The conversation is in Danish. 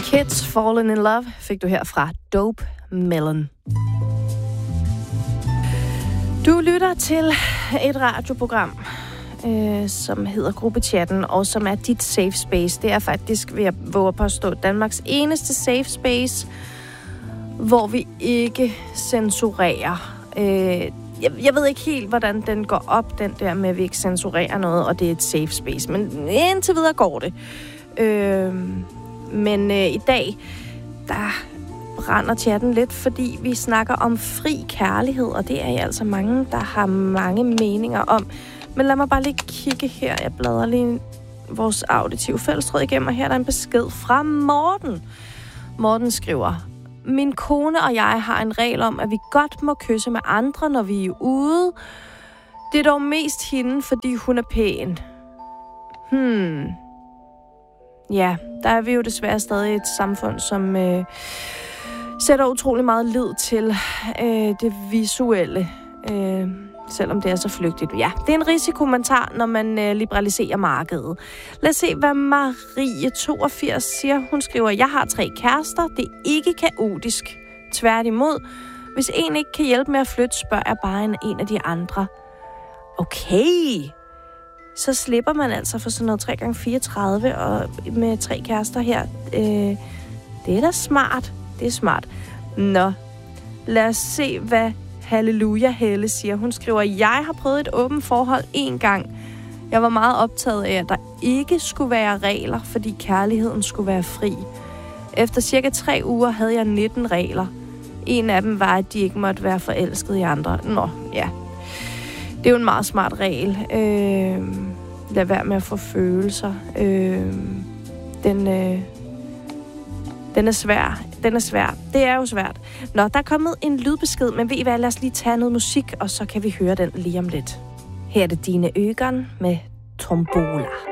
Kids Fallen in Love fik du her fra Dope Melon. Du lytter til et radioprogram, som hedder Gruppechatten, og som er dit safe space. Det er faktisk, vil jeg våge at påstå, Danmarks eneste safe space, hvor vi ikke censurerer. Jeg ved ikke helt, hvordan den går op, den der med, at vi ikke censurerer noget, og det er et safe space. Men indtil videre går det. Men i dag, der brænder chatten lidt, fordi vi snakker om fri kærlighed, og det er I altså mange, der har mange meninger om. Men lad mig bare lige kigge her. Jeg bladrer lige vores auditive fællestråd igennem, og her er der en besked fra Morten. Morten skriver: Min kone og jeg har en regel om, at vi godt må kysse med andre, når vi er ude. Det er dog mest hende, fordi hun er pæn. Ja, der er vi jo desværre stadig et samfund, som sætter utrolig meget lid til det visuelle, selvom det er så flygtigt. Ja, det er en risiko, man tager, når man liberaliserer markedet. Lad os se, hvad Marie 82 siger. Hun skriver: Jeg har 3 kærester. Det er ikke kaotisk. Tværtimod. Hvis en ikke kan hjælpe med at flytte, spørger jeg bare en af de andre. Okay. Så slipper man altså for sådan noget 3x34 og med 3 kærester her. Det er da smart. Det er smart. Nå, lad os se, hvad Halleluja Helle siger. Hun skriver: Jeg har prøvet et åbent forhold 1 gang. Jeg var meget optaget af, at der ikke skulle være regler, fordi kærligheden skulle være fri. Efter cirka 3 uger havde jeg 19 regler. En af dem var, at de ikke måtte være forelsket i andre. Nå, ja. Det er jo en meget smart regel. Lad være med at få følelser. Den er svær. Den er svær. Det er jo svært. Nå, der er kommet en lydbesked, men ved I hvad, lad os lige tage noget musik, og så kan vi høre den lige om lidt. Her er det Dine Øgon med Tombola.